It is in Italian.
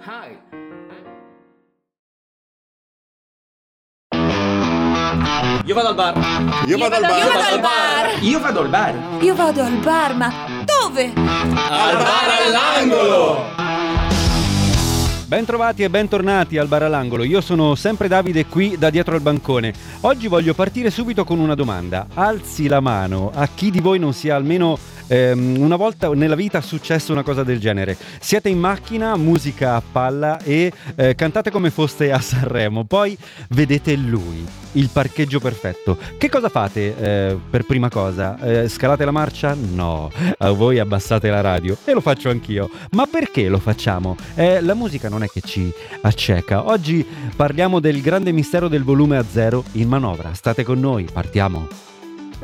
Io vado al bar. Io vado al bar. Io vado al bar. Io vado al bar, ma dove? Al bar all'angolo. Bentrovati e bentornati al Bar all'Angolo. Io sono sempre Davide, qui da dietro al bancone. Oggi voglio partire subito con una domanda. Alzi la mano a chi di voi non sia almeno una volta nella vita successo una cosa del genere. Siete in macchina, musica a palla e cantate come foste a Sanremo. Poi vedete lui, il parcheggio perfetto. Che cosa fate per prima cosa? Scalate la marcia? No, a voi abbassate la radio e lo faccio anch'io. Ma perché lo facciamo? La musica non è che ci acceca. Oggi parliamo del grande mistero del volume a zero in manovra. State con noi, partiamo.